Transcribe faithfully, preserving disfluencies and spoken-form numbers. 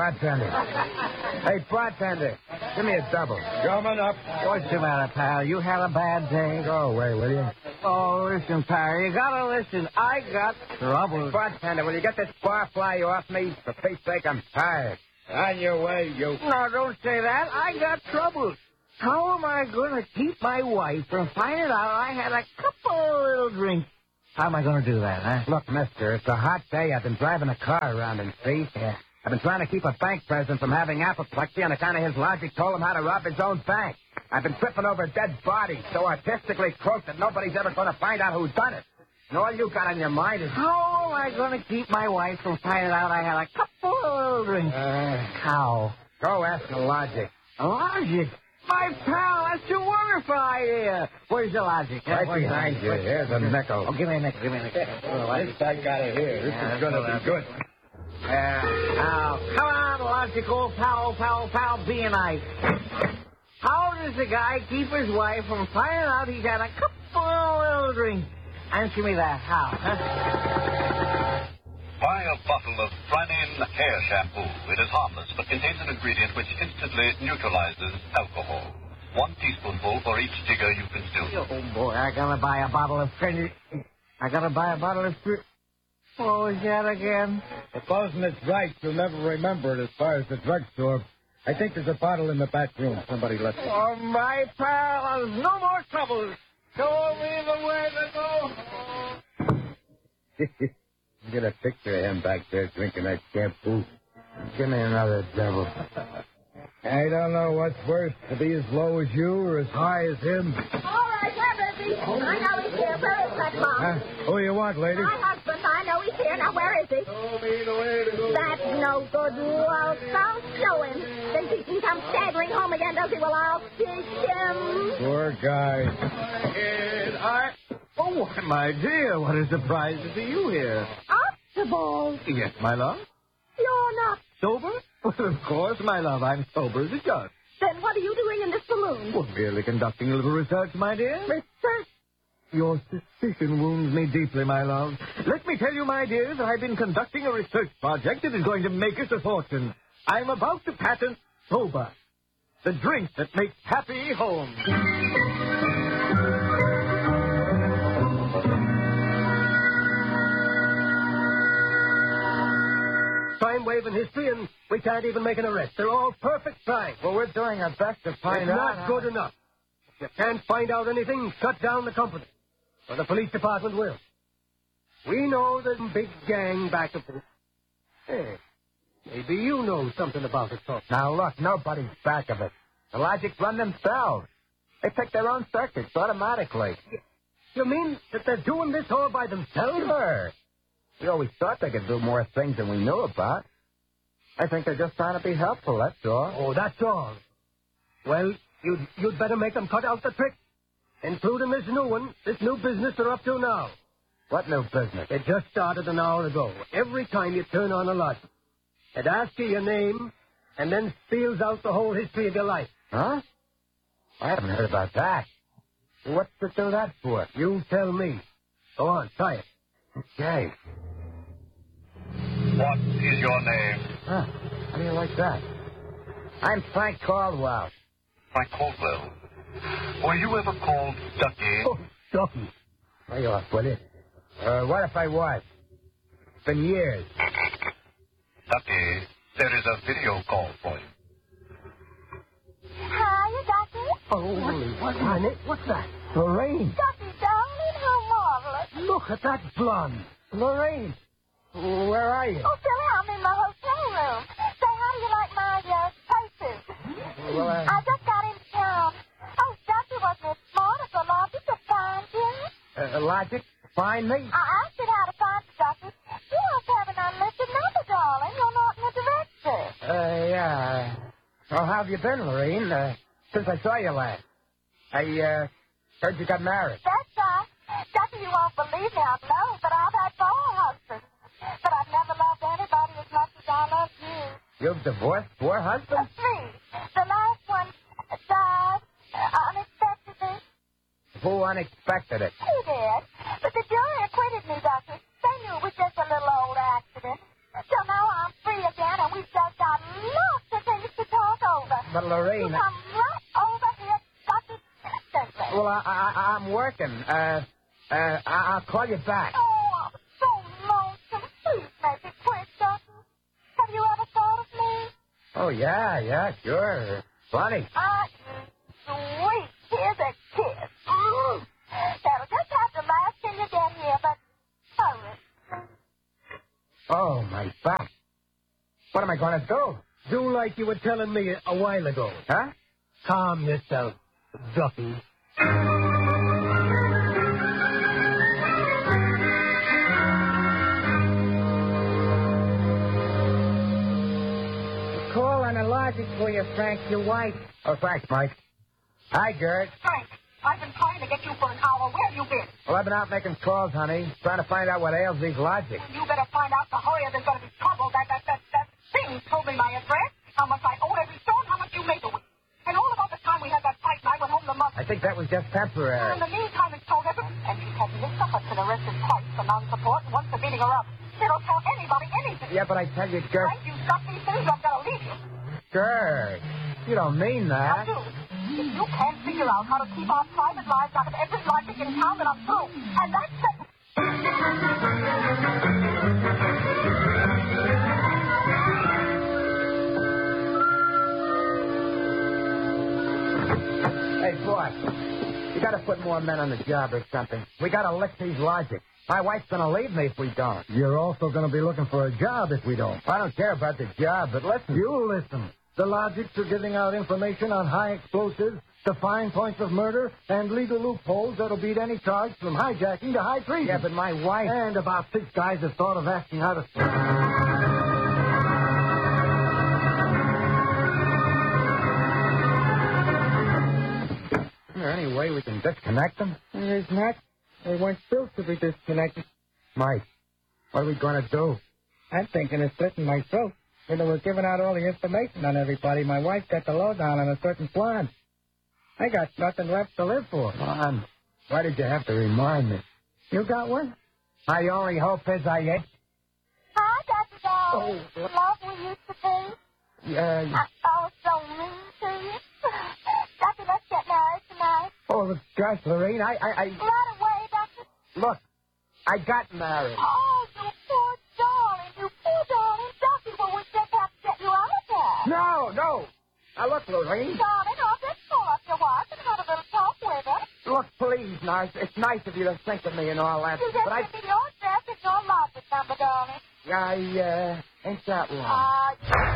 bartender. Hey, bartender, give me a double. Coming up. What's the matter, pal? You had a bad day? Go away, will you? Oh, listen, pal. You gotta listen. I got trouble. Bartender, will you get this barfly off me? For Pete's sake, I'm tired. On your way, you. No, don't say that. I got trouble. How am I going to keep my wife from finding out I had a couple of little drinks? How am I going to do that, huh? Look, mister, it's a hot day. I've been driving a car around in see. Yeah. I've been trying to keep a bank president from having apoplexy on account of his logic told him how to rob his own bank. I've been tripping over dead bodies so artistically croaked that nobody's ever going to find out who done it. And all you got on your mind is... How am I going to keep my wife from finding out I had a couple of little drinks? Uh, How? Go ask the logic. Logic? My pal, that's a wonderful idea. Where's the logic? Right Where's behind the you. Here's a nickel. Oh, give me a nickel. Give me a nickel. This I got it here. This Yeah, is going to that's be good. Yeah. Now, come on, logical pal, pal, pal, be nice. How does the guy keep his wife from finding out he's had a couple of little drinks? Answer me that. How, huh? Buy a bottle of Franin hair shampoo. It is harmless, but contains an ingredient which instantly neutralizes alcohol. One teaspoonful for each jigger you consume. Oh, boy, I gotta buy a bottle of French. I gotta buy a bottle of... What was that again? Supposing it's right, you'll never remember it as far as the drugstore. I think there's a bottle in the back room. Somebody left it. Oh, my pal, there's no more trouble. Show me the way to go. Get a picture of him back there drinking that shampoo. Give me another double. I don't know what's worse, to be as low as you or as high as him. All right, where is he? I know he's here. Where is that mom? Huh? Who you want, lady? My husband. I know he's here. Now, where is he? Show me the way to go. That's no good. Well, I'll show him. Then he can come staggering home again, does he? Well, I'll teach him. Poor guy. I... Oh, my dear, what a surprise to see you here. Archibald. Yes, my love. You're not. Sober? Well, of course, my love. I'm sober as a judge. Then what are you doing in this saloon? Well, merely conducting a little research, my dear. Research. Your suspicion wounds me deeply, my love. Let me tell you, my dear, that I've been conducting a research project that is going to make us a fortune. I'm about to patent Soba, the drink that makes happy homes. Crime wave in history, and we can't even make an arrest. They're all perfect crimes. Well, we're doing our best to find It's out. not good enough. If you can't find out anything, shut down the company. Or the police department will. We know there's a big gang back of this. Hey, maybe you know something about it, folks. Now, look, nobody's back of it. The logic run themselves. They pick their own circuits automatically. You mean that they're doing this all by themselves? Sure. We always thought they could do more things than we knew about. I think they're just trying to be helpful, that's all. Oh, that's all. Well, you'd, you'd better make them cut out the trick. Including this new one, this new business they're up to now. What new business? It just started an hour ago. Every time you turn on a light, it asks you your name and then spells out the whole history of your life. Huh? I haven't heard about that. What's to do that for? You tell me. Go on, try it. Okay. What is your name? Huh. How do you like that? I'm Frank Caldwell. Frank Caldwell. Were you ever called Ducky? Oh, Ducky. Lay off, will you? Uh, what if I was? It's been years. Ducky, there is a video call for you. Hi, Ducky. Holy, what on it? What's that? Lorraine. Ducky, darling, how marvelous. Look at that blonde. Lorraine. Where are you? Oh, Billy, I'm in my hotel room. Say, how do you like my uh, places? Well, uh... I just got into town. Oh, Ducky, wasn't it smart of the logic to find you? Uh, logic? Find me? I asked it how to find you, Ducky. You must have an unlisted number, darling. You're not in the directory. Uh, yeah. Well, how have you been, Lorraine? Uh, since I saw you last. I, uh, heard you got married. That's right. Ducky, you won't believe me, I know, but I've had four husbands. But I've never loved anybody as much as I love you. You've divorced four husbands? Three. The last one died uh, unexpectedly. Who unexpected it? He did. But the jury acquitted me, Ducky. They knew it was just a little old accident. So now I'm free again, and we've just got but You Lorene... come right over here, Ducky, instantly. Well, I, I, I'm working. Uh, uh, I- I'll call you back. Oh, I'm so lonesome. Please make it quick, Ducky. Have you ever thought of me? Oh, yeah, yeah, sure. Funny. Ah, you sweet. Here's a kiss. Mm. That'll just have to last till you get here, but hurry. Oh, my back. What am I going to do? Do like you were telling me a while ago. Huh? Calm yourself, Duffy. Call on a logic for you, Frank, your wife. Oh, thanks, Mike. Hi, Gert. Frank, I've been trying to get you for an hour. Where have you been? Well, I've been out making calls, honey, trying to find out what ails these logic. You better find out the hurry or there's going to be trouble. That, that, that, that thing told me my address, how much I owe every store, and how much you make a week. And all about the time we had that fight and I went home to mother. I think that was just temporary. In the meantime, it's told everyone. And she had Mister Hudson arrested twice for non-support and once for beating her up. They don't tell anybody anything. Yeah, but I tell you, Gert... Frank, you stop these things, I'm going to leave you. Gert, you don't mean Now, that. do. If you can't figure out how to keep our private lives out of every logic in town, then I'm through. And that's it. Hey, boss, you got to put more men on the job or something. We got to lick these logic. My wife's going to leave me if we don't. You're also going to be looking for a job if we don't. I don't care about the job, but listen. You listen. The Logics are giving out information on high explosives, the fine points of murder, and legal loopholes that'll beat any charge from hijacking to high treason. Yeah, but my wife... And about six guys have thought of asking how to... Is there any way we can disconnect them? There's not. They weren't built to be disconnected. Mike, what are we going to do? I'm thinking of slitting my throat. When they were giving out all the information on everybody, my wife got the lowdown on a certain plan. I got nothing left to live for. Mom, why did you have to remind me? You got one? My only hope is I ain't... Hi, Doctor Darling. Oh, love we used to be. Yeah. I, I was so mean to you. Doctor, let's get married tonight. Oh, gosh, Lorene, I... I, I... Right away, Doctor. Look, I got married. Oh, you poor darling. You poor darling. Doctor, well, we just have to get you out of there. No, no. Now, look, Lorene. Darling, I'll just call up your wife and have a little talk with her. Look, please, now, it's, it's nice of you to think of me and all that, You just but I... give me your address and your logic number, darling. I, uh, ain't that long. Ah, uh,